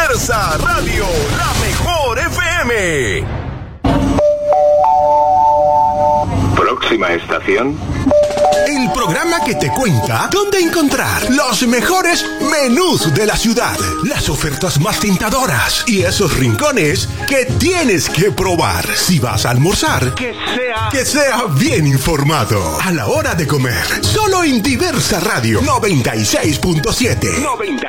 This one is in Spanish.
Diversa Radio, la mejor FM. Próxima estación. El programa que te cuenta dónde encontrar los mejores menús de la ciudad, las ofertas más tentadoras y esos rincones que tienes que probar. Si vas a almorzar, que sea bien informado a la hora de comer. Solo en Diversa Radio 96.7.